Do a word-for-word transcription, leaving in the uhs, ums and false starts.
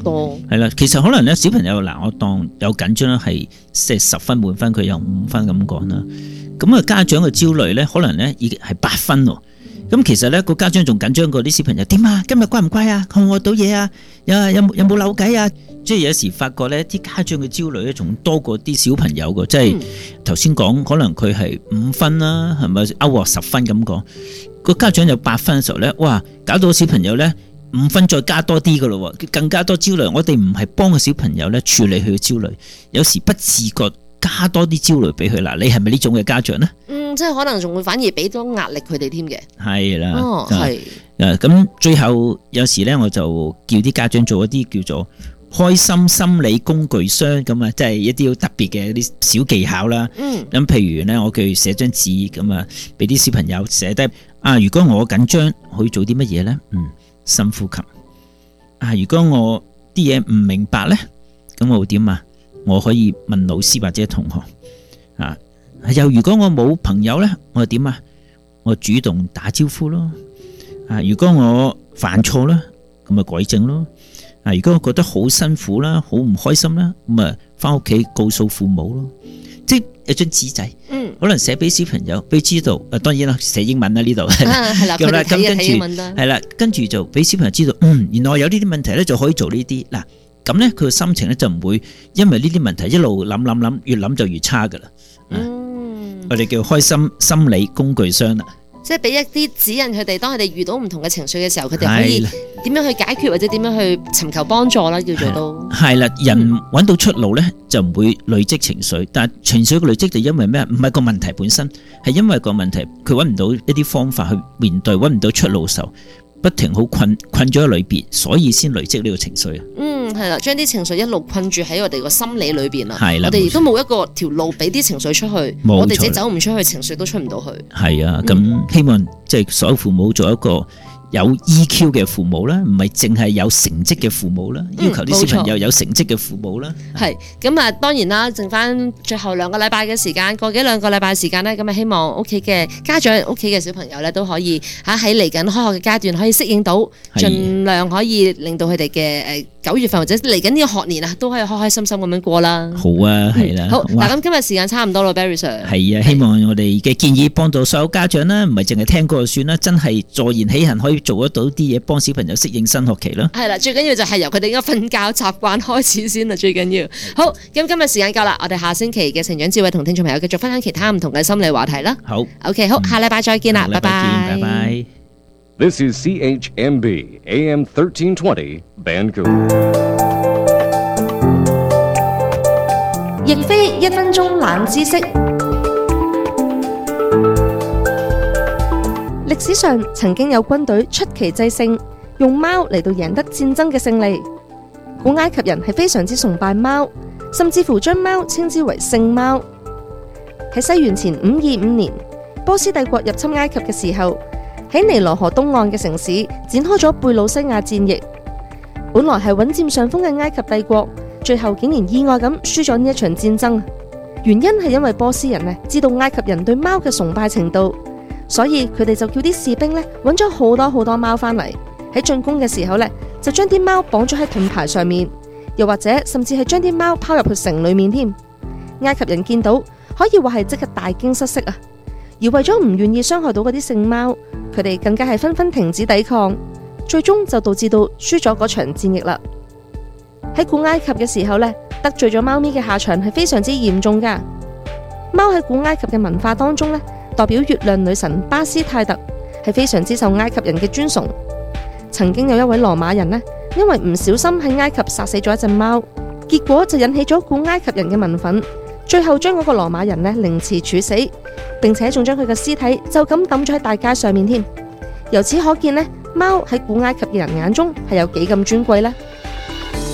多。 係啦，其實可能咧小朋友嗱，我當有緊張咧係即係十分滿分，佢有五分咁講啦。咁啊家長嘅焦慮咧，可能咧已經係八分喎。咁其實咧個家長仲緊張過啲小朋友，點啊？今日乖唔乖啊？學唔學到嘢啊？有有冇有冇扭計啊？即係有時發覺咧，啲家長嘅焦慮咧，仲多過啲小朋友嘅。即係頭先講，可能佢係五分啦，係咪歐獲十分咁講？個家長有八分嘅時候咧，哇！搞到小朋友咧五分再加多啲嘅咯，更加多焦慮。我哋唔係幫個小朋友咧處理佢嘅焦慮，有時不自覺加多啲焦慮俾佢啦。你係咪呢種嘅家長咧？ 嗯，即係可能仲會反而俾多壓力佢哋添嘅。 係啦， 哦，係。 誒，咁最後有時咧，我就叫啲家長做一啲叫做開心心理工具箱咁啊，即係一啲好特別嘅一啲小技巧啦。嗯。咁譬如咧，我叫佢寫張紙咁啊，俾啲小朋友寫低啊。如果我緊張，可以做啲乜嘢咧？嗯，深呼吸。啊，如果我啲嘢唔明白咧，咁我會點啊？我可以問老師或者同學啊。又如果我冇朋友咧，我又點啊？我主動打招呼咯。啊，如果我犯錯啦，咁咪改正咯。啊，如果我覺得好辛苦啦，好唔開心啦，咁啊翻屋企告訴父母咯。即係有張紙仔，嗯，可能寫俾小朋友，俾知道。啊，當然啦，寫英文啦呢度。係啦， 佢哋睇嘅睇英文啦。係啦，跟住就俾小朋友知道，嗯，原來我有呢啲問題咧，就可以做呢啲。嗱，咁咧佢嘅心情咧就唔會因為呢啲問題一路諗諗諗，越諗就越差噶啦。嗯，我哋叫開心心理工具箱啦。 即係俾一啲指引佢哋，當佢哋遇到唔同嘅情緒嘅時候，佢哋可以點樣去解決或者點樣去尋求幫助啦，叫做都係啦。人揾到出路咧，就唔會累積情緒，但係情緒嘅累積就因為咩？唔係個問題本身，係因為個問題佢揾唔到一啲方法去面對，揾唔到出路嘅時候，不停好困困咗喺裏邊，所以先累積呢個情緒啊。嗯， 係啦，將啲情緒一路困住喺我哋個心理裏邊啦。 係啦， 我哋亦都冇一個條路俾啲情緒出去，我哋自己走唔出去，情緒都出唔到去。 係啊，咁、嗯、希望即係所有父母做一個有 E Q 嘅父母啦，唔係淨係有成績嘅父母啦，要求啲小朋友有成績嘅父母啦。係咁啊，當然啦，剩翻最後兩個禮拜嘅時間，過幾兩個禮拜嘅時間咧，咁啊，希望屋企嘅家長、屋企嘅小朋友咧都可以嚇喺嚟緊開學嘅階段可以適應到，盡量可以令到佢哋嘅誒九月份或者嚟緊呢個學年啊，都可以開開心心咁樣過啦。 好啊，係啦。 好嗱，咁今日時間差唔多啦 ，Barry Sir。 係啊，希望我哋嘅建議幫到所有家長啦，唔係淨係聽過就算啦，真係坐言起行可以做得到啲嘢，幫小朋友適應新學期啦。 係啦，最緊要就係由佢哋嘅瞓覺習慣開始先啦，最緊要。好，咁今日時間夠啦，我哋下星期嘅成長智慧同聽眾朋友繼續分享其他唔同嘅心理話題啦。 好 ，OK， 好，下禮拜再見啦，拜拜。 拜拜。 This is C H M B A M thirteen twenty Vancouver。 亦非一分鐘冷知識。歷史上曾經有軍隊出奇制勝，用貓嚟到贏得戰爭嘅勝利。古埃及人係非常之崇拜貓，甚至乎將貓稱之為聖貓。喺西元前五二五年，波斯帝國入侵埃及嘅時候，喺尼羅河東岸嘅城市展開咗貝魯西亞戰役。本來係穩佔上風嘅埃及帝國，最後竟然意外咁輸咗呢一場戰爭。原因係因為波斯人呢知道埃及人對貓嘅崇拜程度，所以佢哋就叫啲士兵呢揾咗好多好多貓返嚟，喺進攻嘅時候呢，就將啲貓綁咗喺盾牌上面，又或者甚至係將啲貓拋入去城裏面添。埃及人見到可以話係即刻大驚失色啊！而為咗唔願意傷害到嗰啲聖貓，佢哋更加係紛紛停止抵抗，最終就導致到輸咗嗰場戰役啦。喺古埃及嘅時候呢，得罪咗貓咪嘅下場係非常之嚴重噶。貓喺古埃及嘅文化當中呢，代表月亮女神巴斯泰特，係非常之受埃及人嘅尊崇。曾經有一位羅馬人呢，因為唔小心喺埃及殺死咗一隻貓，結果就引起咗古埃及人嘅民憤，最後將嗰個羅馬人呢凌遲處死，並且仲將佢嘅屍體就咁抌咗喺大街上面添。由此可見呢，貓喺古埃及嘅人眼中係有幾咁尊貴呢？